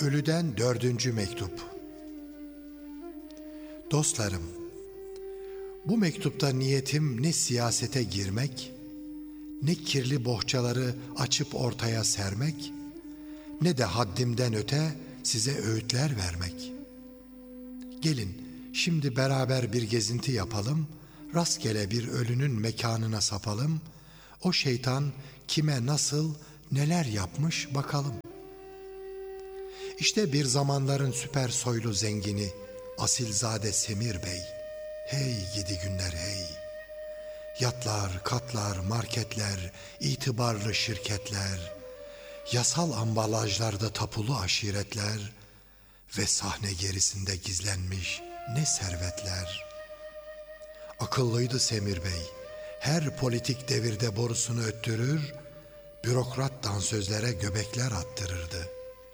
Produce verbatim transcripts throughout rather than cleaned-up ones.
Ölüden dördüncü mektup. Dostlarım, bu mektupta niyetim ne siyasete girmek, ne kirli bohçaları açıp ortaya sermek, ne de haddimden öte size öğütler vermek. Gelin şimdi beraber bir gezinti yapalım, rastgele bir ölünün mekanına sapalım, o şeytan kime nasıl neler yapmış bakalım. İşte bir zamanların süper soylu zengini Asilzade Semir Bey, hey gidi günler hey. Yatlar, katlar, marketler, itibarlı şirketler, yasal ambalajlarda tapulu aşiretler ve sahne gerisinde gizlenmiş ne servetler. Akıllıydı Semir Bey, her politik devirde borusunu öttürür, bürokrat dansözlere göbekler attırırdı.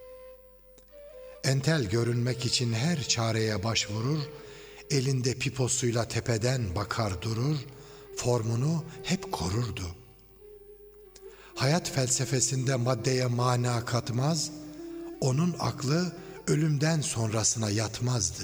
Entel görünmek için her çareye başvurur, elinde piposuyla tepeden bakar durur, formunu hep korurdu. Hayat felsefesinde maddeye mana katmaz, onun aklı ölümden sonrasına yatmazdı.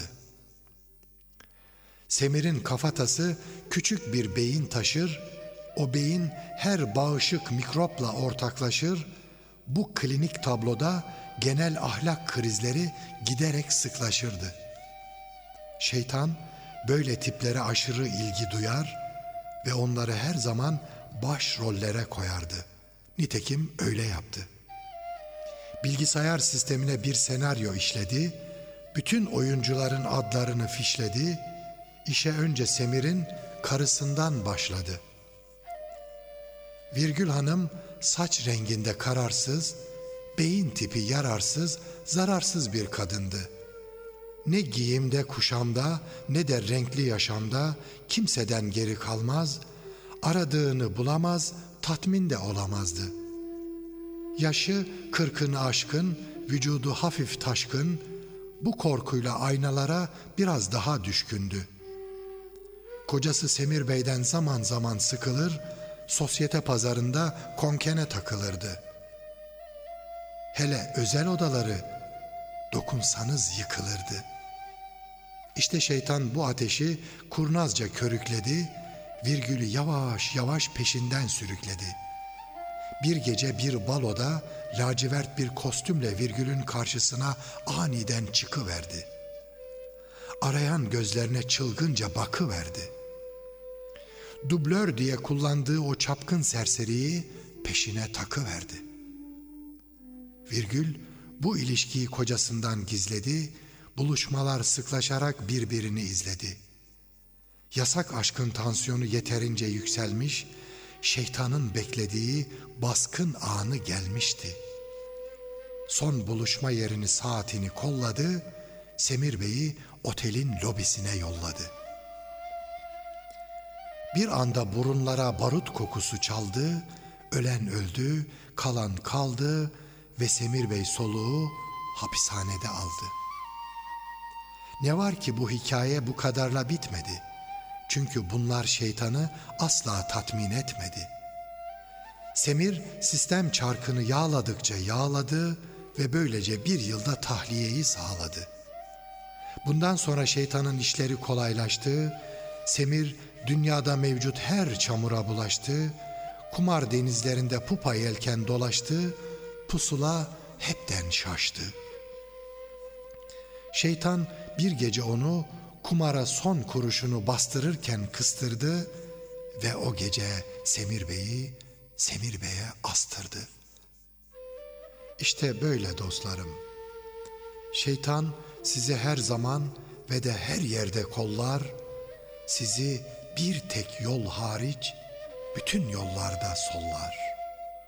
Semir'in kafatası küçük bir beyin taşır, o beyin her bağışık mikropla ortaklaşır, bu klinik tabloda genel ahlak krizleri giderek sıklaşırdı. Şeytan böyle tiplere aşırı ilgi duyar ve onları her zaman başrollere koyardı. Nitekim öyle yaptı. Bilgisayar sistemine bir senaryo işledi, bütün oyuncuların adlarını fişledi, işe önce Semir'in karısından başladı. Virgül Hanım saç renginde kararsız, beyin tipi yararsız, zararsız bir kadındı. Ne giyimde, kuşamda, ne de renkli yaşamda kimseden geri kalmaz, aradığını bulamaz, tatmin de olamazdı. Yaşı kırkını aşkın, vücudu hafif taşkın, bu korkuyla aynalara biraz daha düşkündü. Kocası Semir Bey'den zaman zaman sıkılır, sosyete pazarında konkene takılırdı. Hele özel odaları dokunsanız yıkılırdı. İşte şeytan bu ateşi kurnazca körükledi, virgülü yavaş yavaş peşinden sürükledi. Bir gece bir baloda lacivert bir kostümle virgülün karşısına aniden çıkıverdi. Arayan gözlerine çılgınca bakıverdi. Dublör diye kullandığı o çapkın serseriyi peşine takıverdi. Virgül bu ilişkiyi kocasından gizledi, buluşmalar sıklaşarak birbirini izledi. Yasak aşkın tansiyonu yeterince yükselmiş, şeytanın beklediği baskın anı gelmişti. Son buluşma yerini, saatini kolladı, Semir Bey'i otelin lobisine yolladı. Bir anda burunlara barut kokusu çaldı, ölen öldü, kalan kaldı ve Semir Bey soluğu hapishanede aldı. Ne var ki bu hikaye bu kadarla bitmedi. Çünkü bunlar şeytanı asla tatmin etmedi. Semir sistem çarkını yağladıkça yağladı ve böylece bir yılda tahliyeyi sağladı. Bundan sonra şeytanın işleri kolaylaştı. Semir dünyada mevcut her çamura bulaştı. Kumar denizlerinde pupa yelken dolaştı. Pusula hepten şaştı. Şeytan bir gece onu kumara son kuruşunu bastırırken kıstırdı ve o gece Semir Bey'i Semir Bey'e astırdı. İşte böyle dostlarım. Şeytan sizi her zaman ve de her yerde kollar, sizi bir tek yol hariç bütün yollarda sollar.